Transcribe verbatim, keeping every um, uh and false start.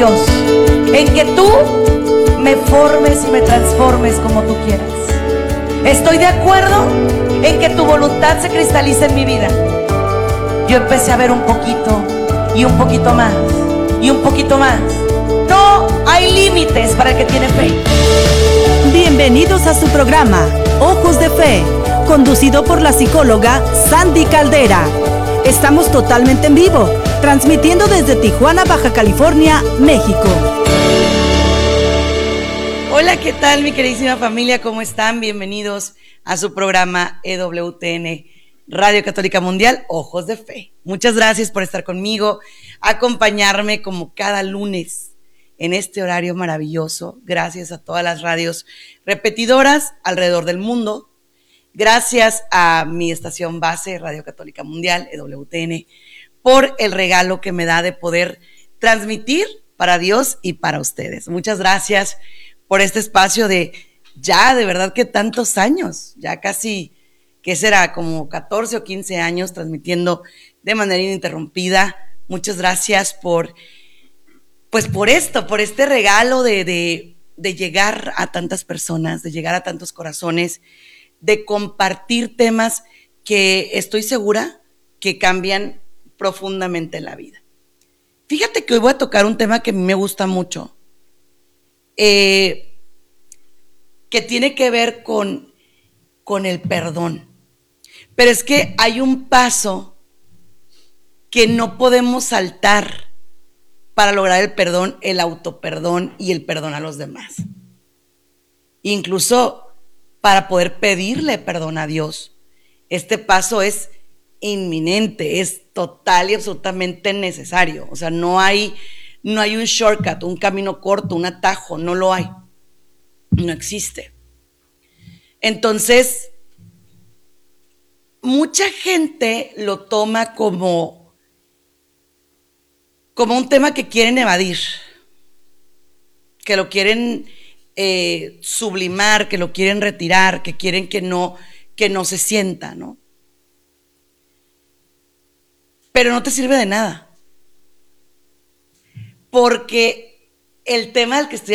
Dios, en que tú me formes y me transformes como tú quieras. Estoy de acuerdo en que tu voluntad se cristalice en mi vida. Yo empecé a ver un poquito y un poquito más y un poquito más. No hay límites para el que tiene fe. Bienvenidos a su programa Ojos de Fe, conducido por la psicóloga Sandy Caldera. Estamos totalmente en vivo, transmitiendo desde Tijuana, Baja California, México. Hola, ¿qué tal, mi queridísima familia? ¿Cómo están? Bienvenidos a su programa E W T N, Radio Católica Mundial, Ojos de Fe. Muchas gracias por estar conmigo, acompañarme como cada lunes en este horario maravilloso. Gracias a todas las radios repetidoras alrededor del mundo. Gracias a mi estación base, Radio Católica Mundial, E W T N, por el regalo que me da de poder transmitir para Dios y para ustedes. Muchas gracias por este espacio de ya, de verdad que tantos años, ya casi, ¿qué será? Como catorce o quince años transmitiendo de manera ininterrumpida. Muchas gracias por, pues por esto, por este regalo de, de, de llegar a tantas personas, de llegar a tantos corazones, de compartir temas que estoy segura que cambian profundamente la vida. Fíjate que hoy voy a tocar un tema que a mí me gusta mucho, eh, que tiene que ver con, con el perdón. Pero es que hay un paso que no podemos saltar para lograr el perdón, el autoperdón y el perdón a los demás. Incluso para poder pedirle perdón a Dios. Este paso es inminente, es total y absolutamente necesario. O sea, no hay, no hay un shortcut, un camino corto, un atajo, no lo hay. No existe. Entonces, mucha gente lo toma como, como un tema que quieren evadir, que lo quieren eh, sublimar, que lo quieren retirar, que quieren que no, que no se sienta, ¿no? Pero no te sirve de nada. Porque el tema del que estoy